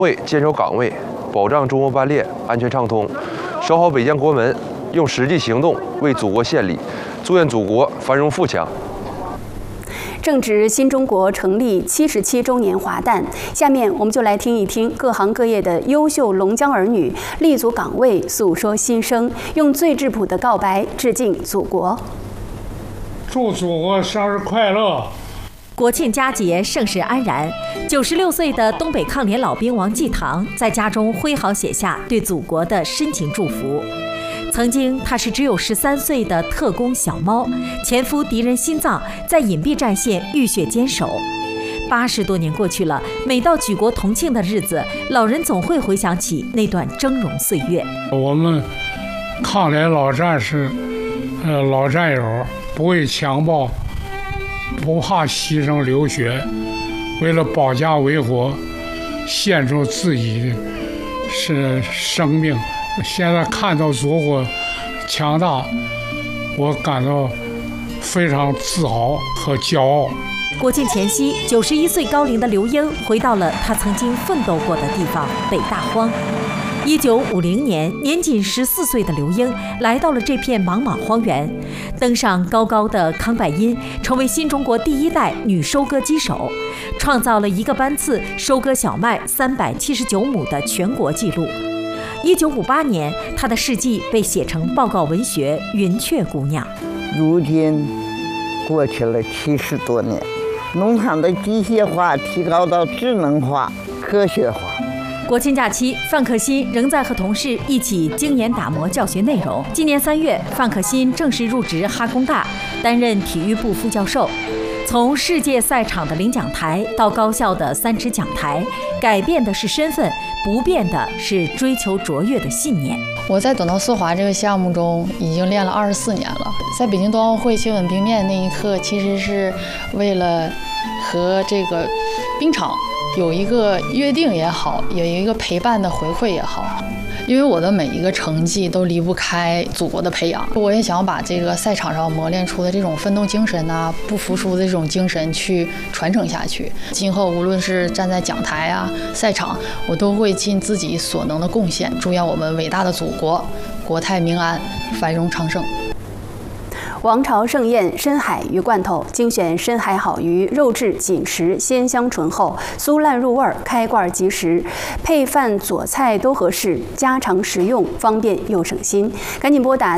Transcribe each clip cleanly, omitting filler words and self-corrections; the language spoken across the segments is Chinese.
为坚守岗位，保障中欧班列安全畅通，守好北疆国门，用实际行动为祖国献礼，祝愿祖国繁荣富强。 正值新中国成立77周年华诞，下面我们就来听一听各行各业的优秀龙江儿女立足岗位，诉说心声，用最质朴的告白致敬祖国。 祝祖国生日快乐！ 国庆佳节盛世安然，96岁的东北抗联老兵王继堂在家中挥毫写下对祖国的深情祝福。曾经，他是只有13岁的特工小猫，潜伏敌人心脏，在隐蔽战线浴血坚守。80多年过去了，每到举国同庆的日子，老人总会回想起那段峥嵘岁月。 我们抗联老战士，老战友，不畏强暴，不怕牺牲流血，为了保家卫国，献出自己是生命。现在看到祖国强大，我感到非常自豪和骄傲。 国庆前夕，91岁高龄的刘英回到了他曾经奋斗过的地方北大荒。1950年，年仅14岁的刘英来到了这片茫茫荒原，登上高高的康柏荫，成为新中国第1代女收割机手，创造了一个班次收割小麦379亩的全国纪录。1958年，她的事迹被写成报告文学《云雀姑娘》。 如今过去了70多年，农场的机械化提高到智能化、科学化。 国庆假期，范可新仍在和同事一起精研打磨教学内容。今年3月，范可新正式入职哈工大，担任体育部副教授。从世界赛场的领奖台到高校的3尺讲台，改变的是身份，不变的是追求卓越的信念。 我在短道速滑这个项目中已经练了24年了。在北京冬奥会亲吻冰面那一刻，其实是为了和这个冰场有一个约定也好，有一个陪伴的回馈也好。因为我的每一个成绩都离不开祖国的培养，我也想把这个赛场上磨练出的这种奋斗精神啊、不服输的这种精神去传承下去。今后无论是站在讲台啊、赛场，我都会尽自己所能的贡献，祝愿我们伟大的祖国国泰民安、繁荣昌盛。 王朝盛宴深海鱼罐头，精选深海好鱼，肉质紧实，鲜香醇厚，酥烂入味，开罐即食，配饭佐菜都合适，家常实用，方便又省心。赶紧拨打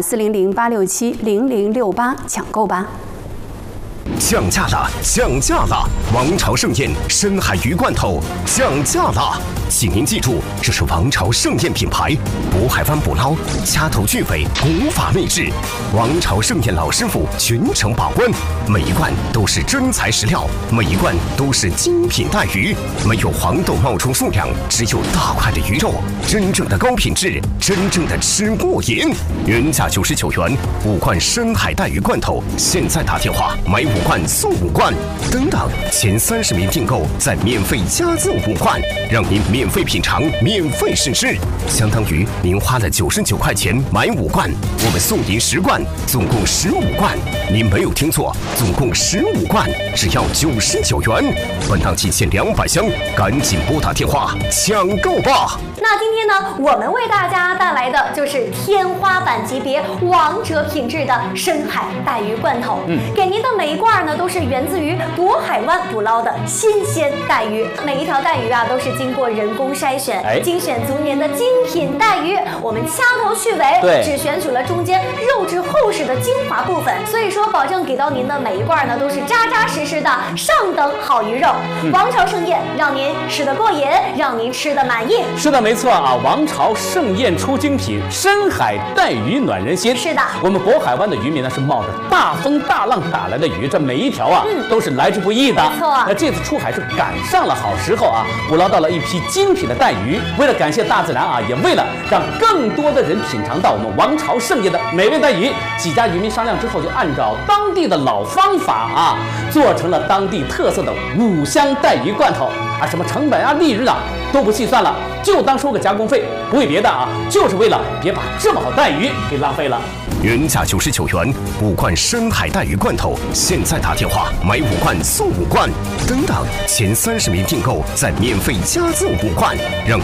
400-867-0068抢购吧！ 降价了，降价了！王朝盛宴深海鱼罐头降价了，请您记住，这是王朝盛宴品牌，渤海湾捕捞，掐头去尾，古法秘制。王朝盛宴老师傅全程把关，每一罐都是真材实料，每一罐都是精品带鱼，没有黄豆冒充数量，只有大块的鱼肉，真正的高品质，真正的吃过瘾。原价99元，5罐深海带鱼罐头，现在打电话买5罐送5罐，等等，前30名订购再免费加赠5罐，让您免费品尝，免费试吃，相当于您花了99块钱买5罐，我们送您10罐，总共15罐。您没有听错，总共15罐，只要99元。本档仅限200箱，赶紧拨打电话抢购吧！ 那今天呢，我们为大家带来的就是天花板级别、王者品质的深海带鱼罐头。给您的每一罐呢，都是源自于渤海湾捕捞的新鲜带鱼，每一条带鱼啊，都是经过人工筛选，精选足年的精品带鱼。我们掐头去尾，只选取了中间肉质厚实的精华部分，所以说保证给到您的每一罐呢，都是扎扎实实的上等好鱼肉。王朝盛宴，让您吃得过瘾，让您吃得满意。 是的，没错啊，王朝盛宴出精品，深海带鱼暖人心。 是的， 我们渤海湾的渔民呢是冒着大风大浪打来的鱼，这每一条啊都是来之不易的。 没错， 那这次出海是赶上了好时候啊，捕捞到了一批精品的带鱼。为了感谢大自然啊，也为了让更多的人品尝到我们王朝盛宴的美味带鱼，几家渔民商量之后，就按照当地的老方法啊，做成了当地特色的5香带鱼罐头。 什么成本啊、利润啊都不细算了，就当收个加工费，不为别的啊，就是为了别把这么好带鱼给浪费了。 原价99元5罐深海带鱼罐头，现在打电话买5罐送5罐，等等，前30名订购再免费加赠5罐，让